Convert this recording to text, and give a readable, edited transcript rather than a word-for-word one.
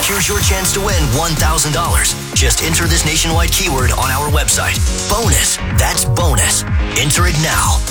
Here's your chance to win $1,000. Just enter this nationwide keyword on our website. Bonus. That's bonus. Enter it now.